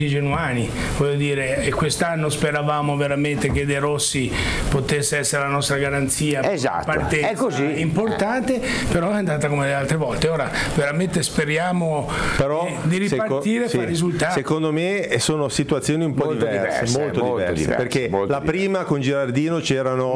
genuani, voglio dire, e quest'anno speravamo veramente che De Rossi potesse essere la nostra garanzia, partenza importante, però è andata come le altre volte. Ora veramente speriamo di ripartire e fare risultati. Secondo me sono situazioni un po' molto diverse, perché la prima con Girardino c'erano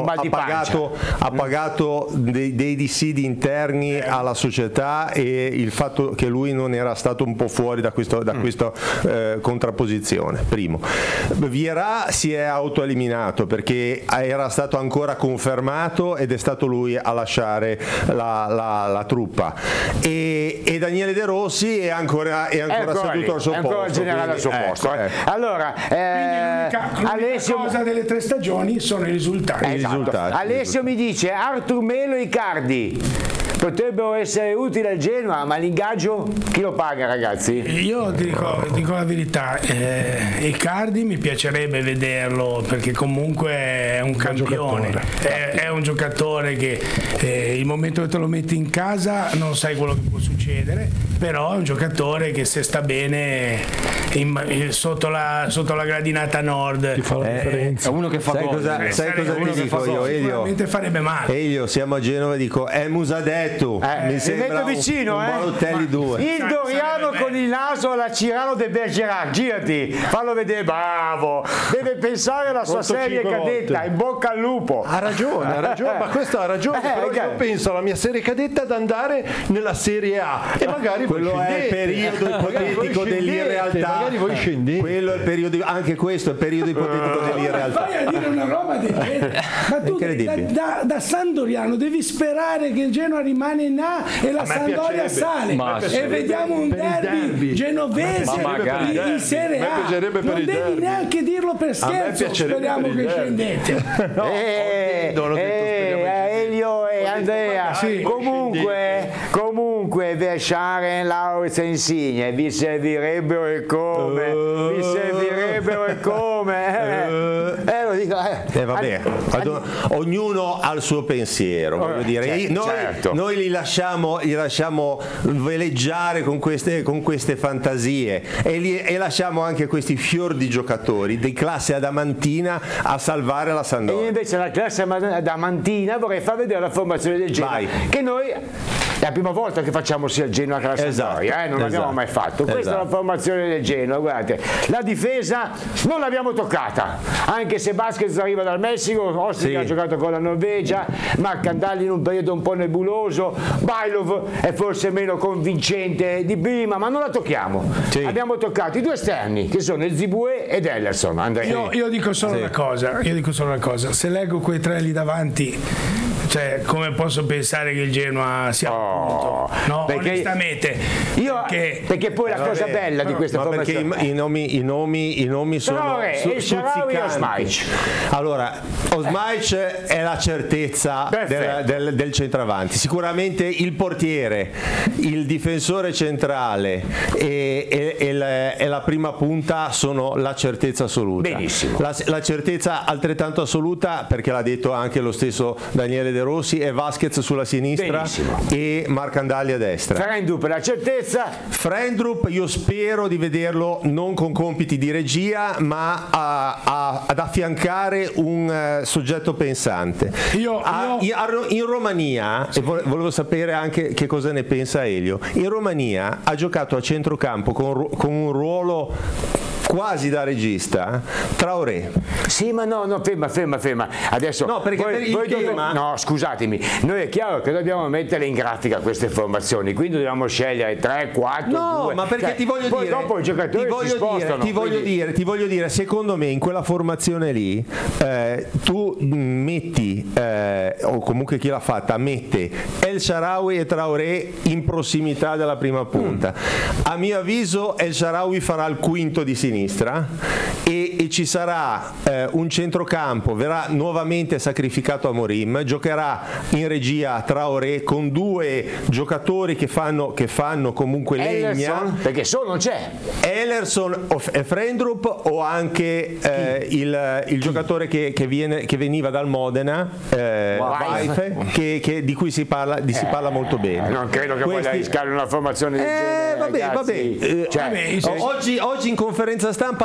pagato dei dissidi interni alla società e il fatto che lui non era stato un po' fuori da questa contrapposizione. Primo, Vieira si è autoeliminato perché era stato ancora confermato ed è stato lui a lasciare la truppa, e Daniele De Rossi è ancora seduto al suo posto, ancora generale al suo posto. Allora, l'unica cosa delle 3 stagioni sono i risultati. Alessio mi dice Artur Melo e Icardi potrebbero essere utili al Genoa, ma l'ingaggio chi lo paga, ragazzi? Io dico la verità, Icardi mi piacerebbe vederlo perché comunque è un campione, è un giocatore che il momento che te lo metti in casa non sai quello che può succedere, però è un giocatore che se sta bene sotto la gradinata nord ti fa la differenza. È uno che fa gol. Sai cosa ti dico io? Sicuramente farebbe male. Elio, siamo a Genova e dico Musadetto, mi sembra vicino, un Balotelli 2. Il Doriano con il naso alla Cirano de Bergerac, girati, fallo vedere, bravo, deve pensare alla sua serie cadetta, in bocca al lupo. Ha ragione, ma questo ha ragione, però io penso alla mia serie cadetta ad andare nella Serie A e magari quello è il periodo ipotetico dell'irrealtà. Magari voi scendete. Quello è il periodo, anche questo è il periodo ipotetico dell'irrealtà. Vai a dire una roba del genere. Ma tu da San Doriano devi sperare che il Genoa rimane in A e la Sampdoria sale e vediamo un derby genovese in Serie A. Non devi neanche dirlo per scherzo. Speriamo che scendete. Elio e Andrea, comunque Verscharen, Lauritz e Insigne vi servirebbero e come, lo dico, vabbè, ognuno ha il suo pensiero, voglio dire. Noi li lasciamo veleggiare con queste fantasie e lasciamo anche questi fior di giocatori di classe adamantina a salvare la Sampdoria. E invece la classe adamantina vorrei far vedere la formazione del Genoa, che noi è la prima volta che facciamo sia il Genoa che la Sampdoria, non l'abbiamo mai fatto. Questa è la formazione del Genoa, guardate, la difesa non l'abbiamo toccata, anche se Vasquez arriva dal Messico, Ostric ha giocato con la Norvegia, Marcandali in un periodo un po' nebuloso, Bailov è forse meno convincente di prima, ma non la tocchiamo. Abbiamo toccato i 2 esterni che sono il Zibue ed Ellerson. Andrea. Io dico solo una cosa, se leggo quei 3 lì davanti, cioè come posso pensare che il Genoa sia appunto, no? Perché, onestamente perché poi la cosa bella di questa formazione, perché i nomi sono stuzzicanti. Allora, Osmaic è la certezza del centravanti, sicuramente il portiere, il difensore centrale e la prima punta sono la certezza assoluta. Benissimo. La certezza altrettanto assoluta, perché l'ha detto anche lo stesso Daniele De Rossi, è Vasquez sulla sinistra. Benissimo. E Marcandali a destra. Frendrup la certezza. Frendrup io spero di vederlo non con compiti di regia, ma ad affiancare un soggetto pensante. In Romania, e volevo sapere anche che cosa ne pensa Elio, in Romania ha giocato a centrocampo con un ruolo quasi da regista, Traoré. Sì, ma no, ferma. Adesso no, perché no, scusatemi, noi è chiaro che dobbiamo mettere in grafica queste formazioni, quindi dobbiamo scegliere 3, 4, 2. No, ma perché ti voglio poi dire, dopo i giocatori si spostano. Ti voglio dire, secondo me in quella formazione lì tu metti, o comunque chi l'ha fatta, mette El Shaarawy e Traoré in prossimità della prima punta. A mio avviso El Shaarawy farà il quinto di sinistra e ci sarà un centrocampo, verrà nuovamente sacrificato a Amorim, giocherà in regia Traoré con 2 giocatori che fanno comunque legna. Ellerson, perché non c'è Ellerson e Frendrup, o anche il giocatore che veniva dal Modena, di cui si parla molto bene. Non credo che voglia rischiare una formazione del genere. Vabbè. Oggi in conferenza conferenza stampa